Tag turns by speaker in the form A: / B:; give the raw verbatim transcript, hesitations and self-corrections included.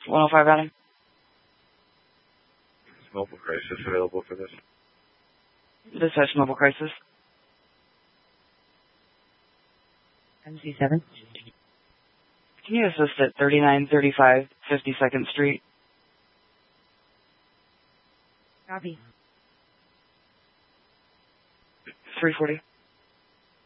A: one oh five Adam.
B: Is mobile crisis available for this?
A: Dispatch mobile crisis.
C: M C seven.
A: Can you assist at thirty-nine thirty-five fifty-second Street?
C: Copy.
A: three forty.